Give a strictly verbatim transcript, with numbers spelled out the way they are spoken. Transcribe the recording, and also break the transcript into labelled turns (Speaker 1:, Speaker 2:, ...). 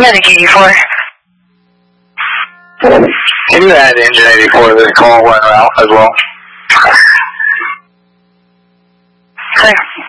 Speaker 1: Medic eighty-four.
Speaker 2: Can you add engine eighty-four to this call when Ralph as well?
Speaker 1: Clear.